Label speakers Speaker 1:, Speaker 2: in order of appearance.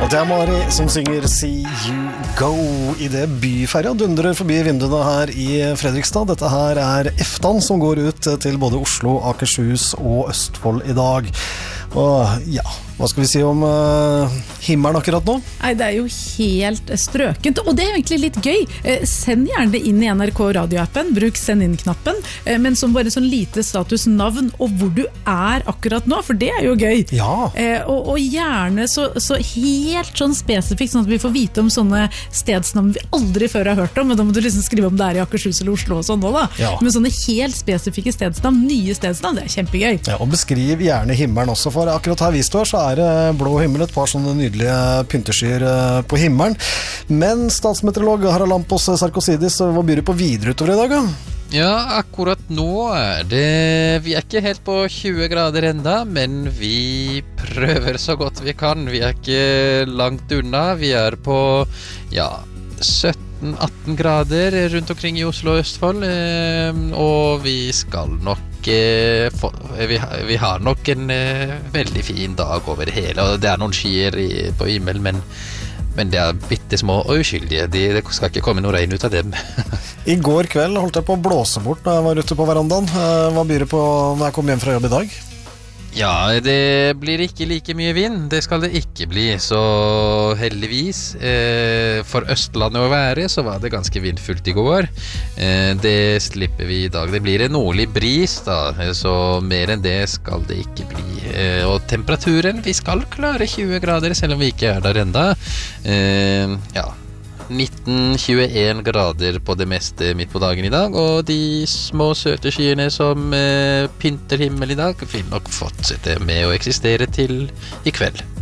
Speaker 1: Det Mari som synger See You Go I det byferja dundrer forbi vinduene her I Fredrikstad. Dette her Eftan som går ut til både Oslo, Akershus og Østfold I dag. Og ja, hva skal vi si om himmelen akkurat nå?
Speaker 2: Nei, det jo helt strøkent, og det egentlig litt gøy. Send gjerne det inn I NRK radioappen, bruk send inn-knappen, men som bare sånn lite status, navn og hvor du akkurat nå, for det jo gøy.
Speaker 1: Ja.
Speaker 2: Og gjerne så helt sånn spesifikt, sånn at vi får vite om sånne stedsnavn vi aldri før har hørt om, men da må du liksom skrive om det I Akershus eller Oslo og sånn da.
Speaker 1: Ja.
Speaker 2: Men sånne helt spesifikke stedsnavn, nye stedsnavn, det kjempegøy.
Speaker 1: Ja, og beskriv gjerne himmelen også, for akkurat her vi står så det blå himmel, et par sånne nydelige pynteskyer på himmelen. Men statsmeteorolog Harald Lampos Sarkosidis, hva byr du på videre utover I dag?
Speaker 3: Ja, akkurat nå det, vi ikke helt på 20 grader enda, men vi prøver så godt vi kan. Vi ikke langt unna, vi på, ja, 17-18 grader rundt omkring I Oslo og Østfold, og vi skal nok vi har nok en veldig fin dag over hele, og det noen skyer på himmelen, men det bittesmå og uskyldige. Det skal ikke komme noe regn ut av dem.
Speaker 1: I går kveld holdt jeg på å blåse bort da jeg var ute på verandaen. Hva byr du på når jeg kom hjem fra jobb I dag?
Speaker 3: Ja, det blir ikke like mye vind. Det skal det ikke bli, så heldigvis. For Østlandet å være, så var det ganske vindfullt I går. Det slipper vi I dag. Det blir en nordlig bris da, så mer enn det skal det ikke bli. Og temperaturen, vi skal klare 20 grader, selv om vi ikke der enda. Ja, 19-21 grader på det meste midt på dagen I dag, og de små søte skyene som pynter himmel I dag vil nok fortsette med å eksistere til I kveld.